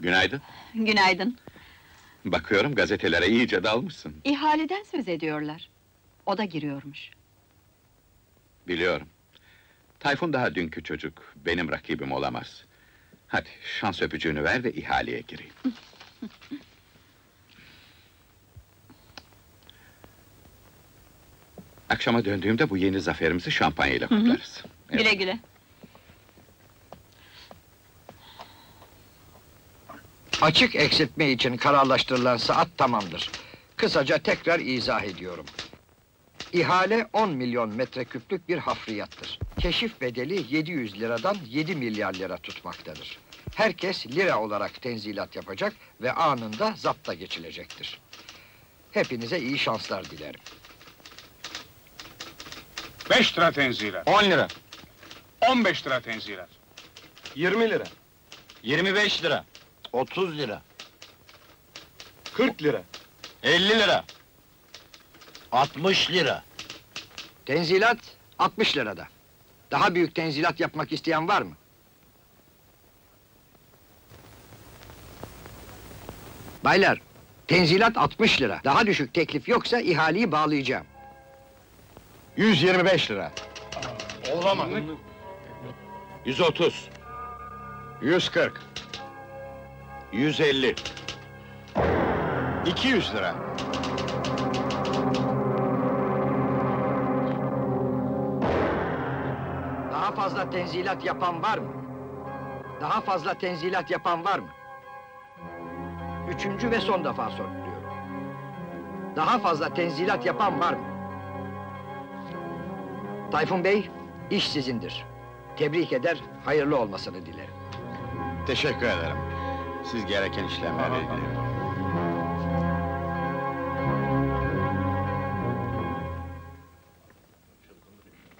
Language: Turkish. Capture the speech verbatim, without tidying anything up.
Günaydın. Günaydın. Bakıyorum gazetelere iyice dalmışsın. İhaleden söz ediyorlar. O da giriyormuş. Biliyorum. Tayfun daha dünkü çocuk, benim rakibim olamaz. Hadi, şans öpücüğünü ver de ihaleye gireyim. Akşama döndüğümde bu yeni zaferimizi şampanyayla Hı hı. kutlarız. Evet. Güle güle. Açık eksiltme için kararlaştırılan saat tamamdır. Kısaca tekrar izah ediyorum. İhale on milyon metreküplük bir hafriyattır. Keşif bedeli yedi yüz liradan yedi milyar lira tutmaktadır. Herkes lira olarak tenzilat yapacak ve anında zapta geçilecektir. Hepinize iyi şanslar dilerim. Beş lira tenzilat. On lira, On beş lira tenzilat. yirmi lira, yirmi beş lira, otuz lira, kırk lira, elli lira, altmış lira. tenzilat altmış lirada. Daha büyük tenzilat yapmak isteyen var mı? Baylar, tenzilat altmış lira. Daha düşük teklif yoksa ihaleyi bağlayacağım. yüz yirmi beş lira. Olamaz. Yüz otuz. yüz kırk. yüz elli. iki yüz lira. Daha fazla tenzilat yapan var mı? Daha fazla tenzilat yapan var mı? Üçüncü ve son defa soruyorum. Daha fazla tenzilat yapan var mı? Tayfun Bey, iş sizindir. Tebrik eder, hayırlı olmasını dilerim. Teşekkür ederim. Siz gereken işlemleri...